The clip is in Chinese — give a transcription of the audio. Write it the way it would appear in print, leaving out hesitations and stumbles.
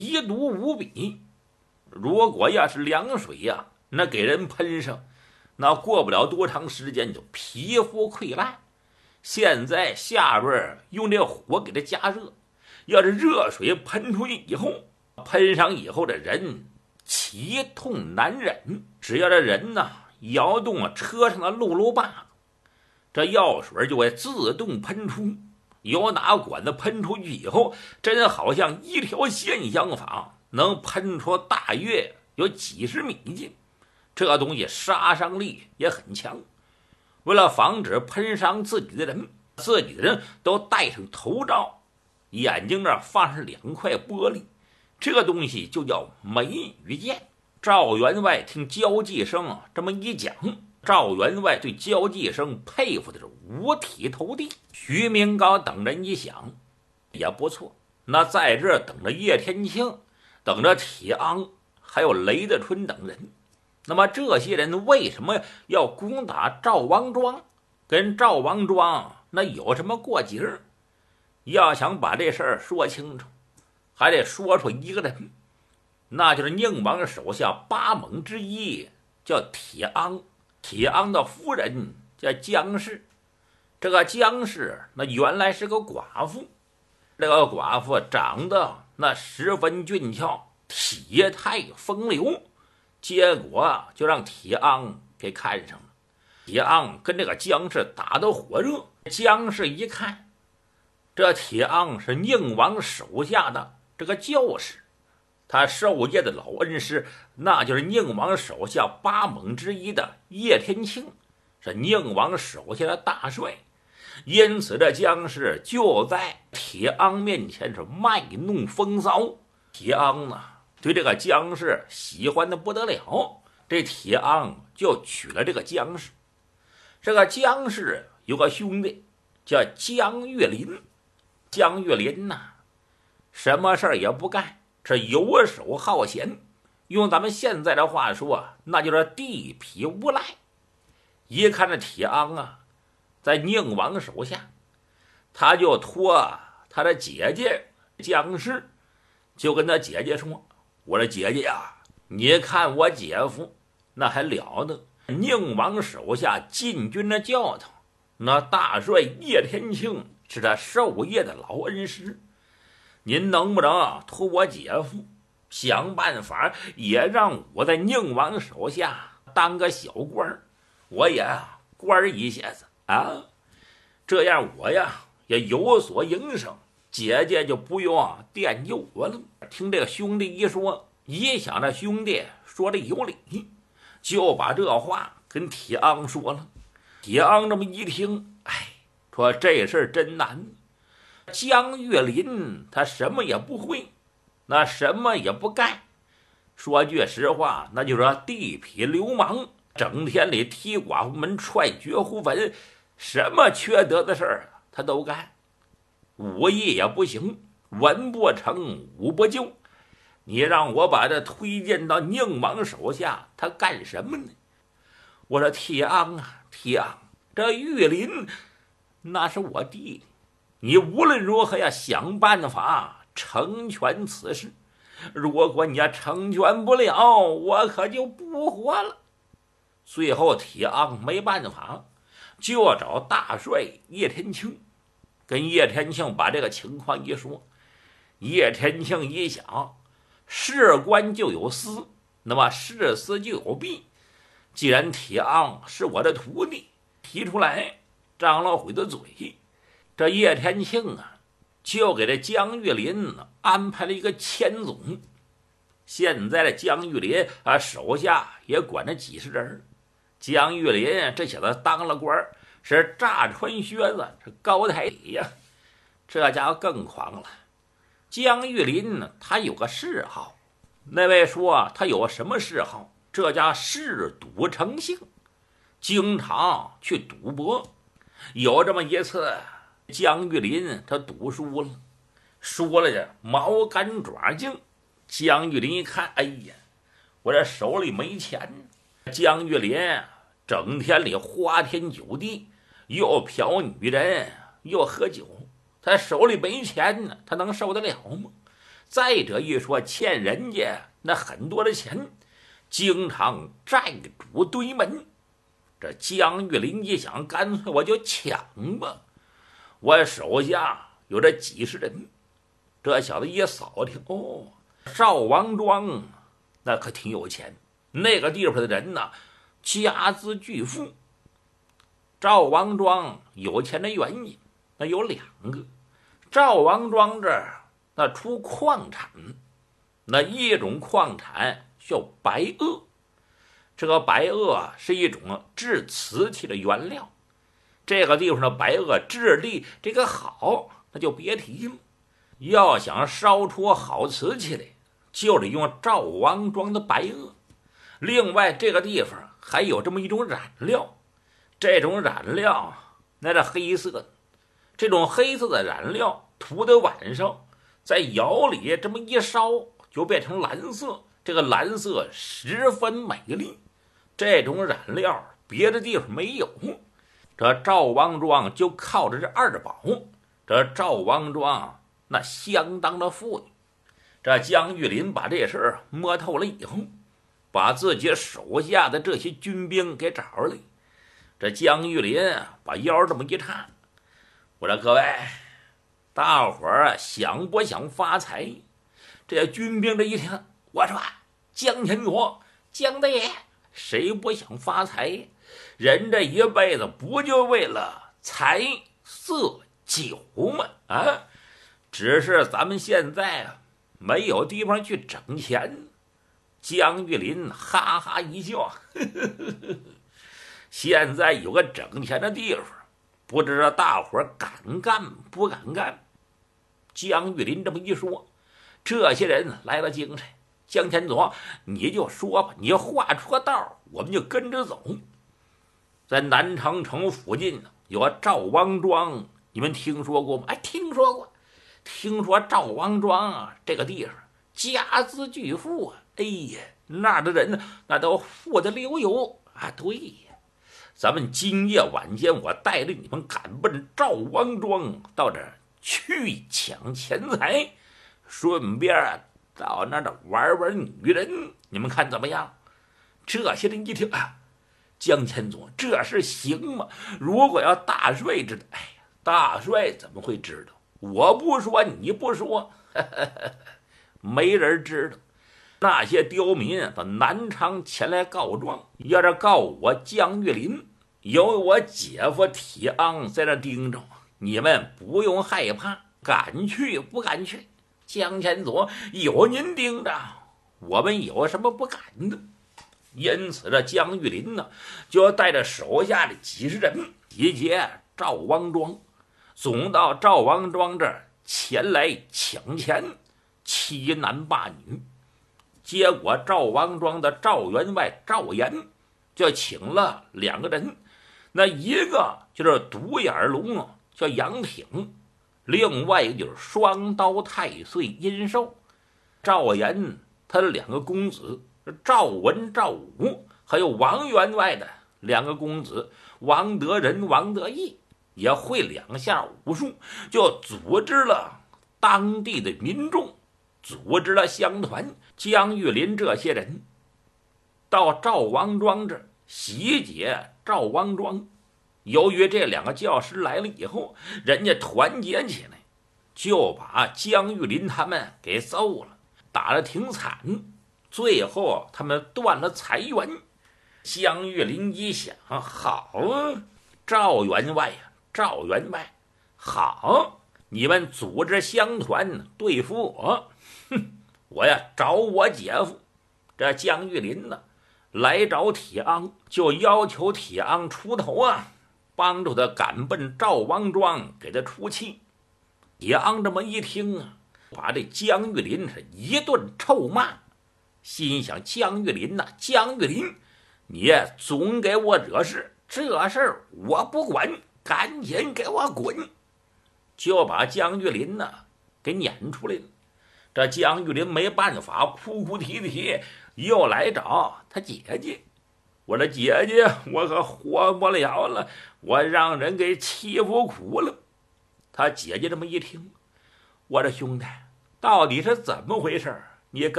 毒无比。如果要是凉水呀，那给人喷上，那过不了多长时间就皮肤溃烂。现在下边用这火给它加热，要是热水喷出去以后，喷上以后的人奇痛难忍，只要这人呢摇动车上的漏把子，这药水就会自动喷出。由哪管子喷出去以后，真好像一条线相仿，能喷出大约有几十米近。这东西杀伤力也很强。为了防止喷伤自己的人都戴上头罩，眼睛那放上2块玻璃，这个东西就叫梅雨剑。赵员外听焦继生这么一讲，赵员外对焦继生佩服的是五体投地。徐明高等人一想也不错，那在这等着叶天庆，等着铁昂，还有雷德春等人。那么这些人为什么要攻打赵王庄？跟赵王庄那有什么过节？要想把这事儿说清楚，还得说出一个人，那就是宁王手下8猛之一，叫铁昂。铁昂的夫人叫姜氏。这个姜氏那原来是个寡妇，这个寡妇长得那十分俊俏，体态风流，结果就让铁昂给看上了。铁昂跟这个姜氏打得火热，姜氏一看，这铁昂是宁王手下的这个教士，他授业的老恩师，那就是宁王手下8猛之一的叶天庆，是宁王手下的大帅。因此这姜氏就在铁昂面前是卖弄风骚。铁昂呢对这个姜氏喜欢的不得了，这铁昂就娶了这个姜氏。这个姜氏有个兄弟叫姜玉林。姜玉林呐，什么事儿也不干，是游手好闲，用咱们现在的话说，那就是地痞无赖。一看这铁昂啊在宁王手下，他就托他的姐姐姜氏，就跟他姐姐说，我的姐姐呀，你看我姐夫那还了得，宁王手下禁军的教头，那大帅叶天庆是他授业的老恩师，您能不能托我姐夫想办法也让我在宁王手下当个小官，我也官一下子啊，这样我呀也有所营生，姐姐就不用惦记我了。听这个兄弟一说，一想这兄弟说的有理，就把这话跟铁昂说了。铁昂这么一听，说这事儿真难。姜玉林他什么也不会，那什么也不干，说句实话，那就是地痞流氓，整天里踢寡妇门，踹绝户坟，什么缺德的事儿他都干。武艺也不行，文不成武不就，你让我把他推荐到宁王手下，他干什么呢？我说铁昂啊，铁昂，这玉林那是我弟弟，你无论如何要想办法成全此事，如果你要成全不了，我可就不活了。最后铁昂没办法，就找大帅叶天庆，跟叶天庆把这个情况一说。叶天庆一想，事关就有私，那么事私就有弊，既然铁昂是我的徒弟，提出来张老悔的嘴，这叶天庆啊就给这姜玉林安排了一个千总。现在的姜玉林手下也管着几十人。姜玉林这小子当了官，是炸穿靴子，是高抬礼呀。这家伙更狂了。姜玉林呢，他有个嗜好。那位说他有什么嗜好？这家嗜赌成性，经常去赌博。有这么一次，姜玉林他赌输了，输了这毛干爪净。姜玉林一看，哎呀，我这手里没钱。姜玉林整天里花天酒地，又嫖女人又喝酒，他手里没钱呢，他能受得了吗？ 再者一说欠人家那很多的钱，经常债主堆门。这江玉林一想，干脆我就抢吧，我手下有这几十人。这小子一扫听，哦，赵王庄那可挺有钱，那个地方的人呢，家资巨富。赵王庄有钱的原因那有两个，赵王庄这儿那出矿产，那一种矿产叫白垩，这个白垩是一种制瓷器的原料。这个地方的白垩质地这个好，那就别提了。要想烧出好瓷器来，就得用赵王庄的白垩。另外，这个地方还有这么一种染料，这种染料那是黑色的。这种黑色的染料涂在晚上，在窑里这么一烧，就变成蓝色。这个蓝色十分美丽，这种染料别的地方没有。这赵王庄就靠着这二宝。这赵王庄那相当的富裕。这江玉林把这事儿摸透了以后，把自己手下的这些军兵给找来。这江玉林把腰这么一叉，我说各位大伙儿想不想发财？这军兵这一听，我说江前佐，江大爷，谁不想发财？人这一辈子不就为了财色酒吗？啊，只是咱们现在没有地方去整钱。江玉林哈哈一笑，呵呵呵，现在有个整钱的地方，不知道大伙儿敢干不敢干。江玉林这么一说，这些人来了精神。江前佐，你就说吧，你画出个道，我们就跟着走。在南长城附近有个赵王庄，你们听说过吗？哎，听说过。听说赵王庄啊，这个地方家资巨富啊，哎呀，那儿的人呢，那都富得流油啊。对呀，咱们今夜晚间，我带着你们赶奔赵王庄，到这儿去抢钱财，顺便到那儿玩玩女人，你们看怎么样？这些人一听啊，江前佐，这事行吗？如果要大帅知道，哎呀，大帅怎么会知道？我不说，你不说，呵呵呵，没人知道。那些刁民到南昌前来告状，要是告我江玉林，有我姐夫铁昂在那盯着，你们不用害怕，敢去不敢去？江前佐，有您盯着，我们有什么不敢的？因此这江玉林呢，就要带着手下的几十人集结赵王庄，总到赵王庄这儿前来抢钱，欺男霸女。结果赵王庄的赵员外赵岩就请了两个人，那一个就是独眼龙叫杨挺，另外一个就是双刀太岁殷寿。赵岩他的两个公子赵文、赵武，还有王员外的两个公子王德仁、王德义，也会两下武术，就组织了当地的民众，组织了乡团。江玉林这些人到赵王庄这儿袭劫赵王庄。由于这两个教师来了以后，人家团结起来，就把江玉林他们给揍了，打得挺惨。最后他们断了财源。江玉林一想，好啊，赵员外呀，赵员外，好，你们组织乡团对付我，哼，我呀找我姐夫。这江玉林呢，来找铁昂，就要求铁昂出头啊，帮助他赶奔赵王庄，给他出气。铁昂这么一听啊，把这江玉林是一顿臭骂，心想江玉林呐，江玉林，你总给我惹事，这事儿我不管，赶紧给我滚！就把江玉林呢给撵出来了。这江玉林没办法，哭哭啼啼，又来找他姐姐。我的姐姐，我可活不了了，我让人给欺负苦了。他姐姐这么一听，我的兄弟， 到底是怎么回事？你跟